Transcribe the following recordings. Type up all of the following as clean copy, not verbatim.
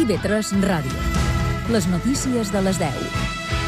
IB3 Ràdio. Les notícies de les 10.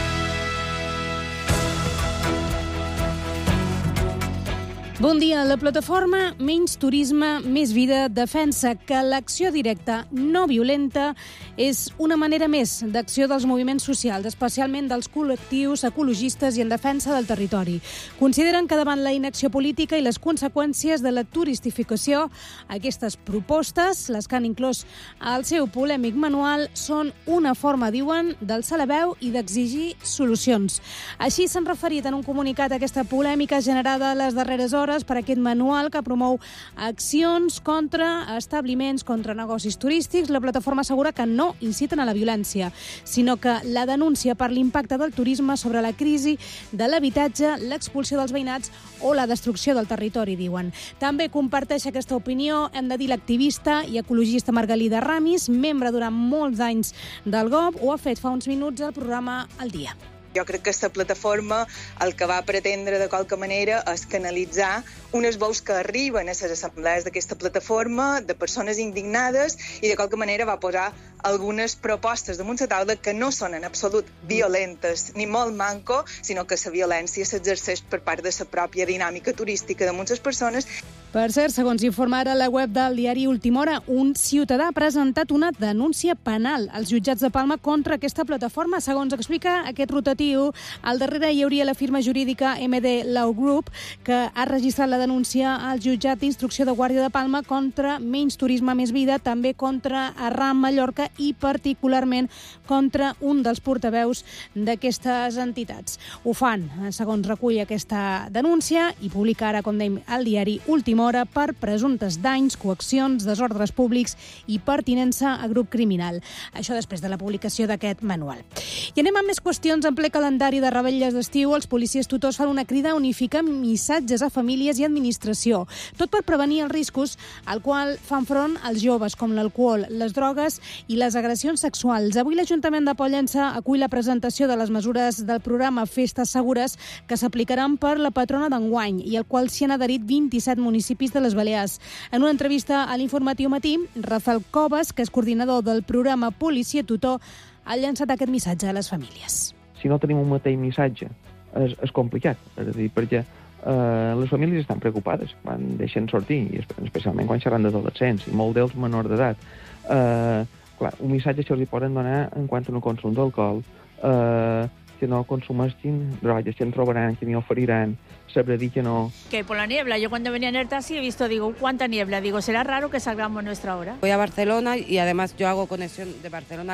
Bon dia. La plataforma Menys Turisme, Més Vida defensa que l'acció directa no violenta és una manera més d'acció dels moviments socials, especialment dels col·lectius ecologistes i en defensa del territori. Consideren que davant la inacció política i les conseqüències de la turistificació, aquestes propostes, les que han inclòs al seu polèmic manual, són una forma, diuen, d'alçar la veu i d'exigir solucions. Així s'han referit en un comunicat a aquesta polèmica generada a les darreres hores per aquest manual que promou accions contra establiments, contra negocis turístics. La plataforma assegura que no inciten a la violència, sinó que la denúncia per l'impacte del turisme sobre la crisi de l'habitatge, l'expulsió dels veïnats o la destrucció del territori, diuen. També comparteix aquesta opinió, hem de dir, l'activista i ecologista Margalida Ramis, membre durant molts anys del GOB, ho ha fet fa uns minuts al programa El Dia. Jo crec que aquesta plataforma el que va pretendre de qualque manera és canalitzar unes veus que arriben a les assemblees d'aquesta plataforma de persones indignades i de qualque manera va posar algunes propostes damunt la taula que no són en absolut violentes ni molt manco, sinó que la violència s'exerceix per part de la pròpia dinàmica turística de moltes persones. Per cert, segons informa ara la web del diari Última Hora, un ciutadà ha presentat una denúncia penal als jutjats de Palma contra aquesta plataforma. Segons explica aquest rotatiu, al darrere hi hauria la firma jurídica MD Law Group, que ha registrat la denúncia al jutjat d'instrucció de Guàrdia de Palma contra Menys Turisme, Més Vida, també contra Arram Mallorca i particularment contra un dels portaveus d'aquestes entitats. Ho fan, segons recull aquesta denúncia, i publica ara, com dèiem, al diari Última Hora, per presumptes danys, coaccions, desordres públics i pertinença a grup criminal. Això després de la publicació d'aquest manual. I anem amb més qüestions. En ple calendari de revetlles d'estiu, els policies tutors fan una crida a unificar missatges a famílies i administració, tot per prevenir els riscos al qual fan front els joves, com l'alcohol, les drogues i les agressions sexuals. Avui l'Ajuntament de Pollença acull la presentació de les mesures del programa Festes Segures que s'aplicaran per la patrona d'enguany i al qual s'hi han adherit 27 municipis de les Balears. En una entrevista a l'Informatiu Matí, Rafael Coves, que és coordinador del programa Policia Tutor, ha llançat aquest missatge a les famílies. Si no tenim un mateix missatge, és complicat. És a dir, perquè les famílies estan preocupades quan deixen sortir, i especialment quan xerran d'adolescents, i molt d'ells menors d'edat. Clar, un missatge que els hi poden donar en quant a no consum d'alcohol, que no consumeixin drogues, que en trobaran, que n'hi oferiran, sabré dir que no. Que por la niebla, yo cuando venía en el taxi he visto, digo, ¿cuánta niebla? Digo, será raro que salgamos nuestra hora. Voy a Barcelona y además yo hago conexión de Barcelona